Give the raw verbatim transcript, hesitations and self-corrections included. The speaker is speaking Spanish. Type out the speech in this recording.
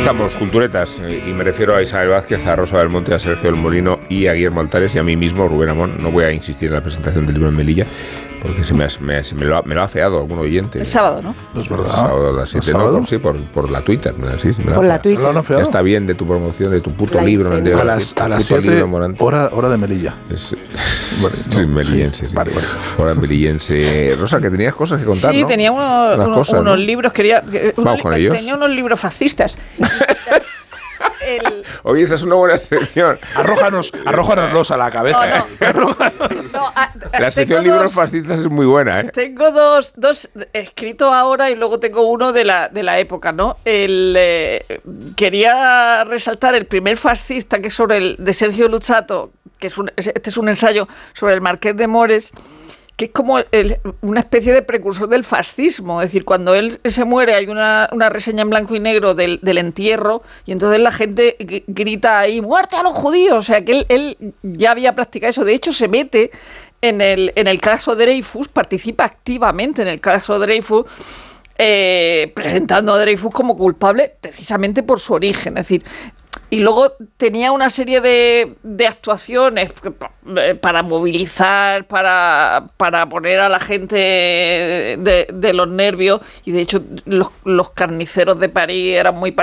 estamos, culturetas, y me refiero a Isabel Vázquez, a Rosa del Monte, a Sergio del Molino y a Guillermo Altares y a mí mismo, Rubén Amón. No voy a insistir en la presentación del libro en Melilla, porque se me, ha, me, se me, lo, ha, me lo ha afeado algún oyente. El sábado, ¿no? No es verdad. El sábado a las siete, no, sí, por, por la Twitter. Sí, sí, me por la Twitter. Ya está bien de tu promoción, de tu puto la libro. En el a las, a las siete, hora, hora de Melilla. Es, bueno, no, sí, melillense, sí. Vale, vale. Hora melillense. Rosa, que tenías cosas que contar, Sí, ¿no? tenía unos, Unas unos, cosas, unos ¿no? libros, quería... Vamos unos, con ellos. Tenía unos libros fascistas. El... Oye, esa es una buena sección. Arrójanos, arrójanos a la cabeza. No, no. No, a, a, la sección libros dos, fascistas es muy buena, ¿eh? Tengo dos, dos escritos ahora y luego tengo uno de la, de la época, ¿no? El, eh, quería resaltar el primer fascista, que es sobre el de Sergio Luzzatto, que es un, este es un ensayo sobre el Marqués de Mores, que es como el, una especie de precursor del fascismo. Es decir, cuando él se muere hay una, una reseña en blanco y negro del, del entierro y entonces la gente grita ahí, ¡muerte a los judíos! O sea, que él, él ya había practicado eso. De hecho, se mete en el, en el caso Dreyfus, participa activamente en el caso Dreyfus, eh, presentando a Dreyfus como culpable precisamente por su origen. Es decir, y luego tenía una serie de, de actuaciones para movilizar, para, para poner a la gente de, de los nervios. Y de hecho los, los carniceros de París eran muy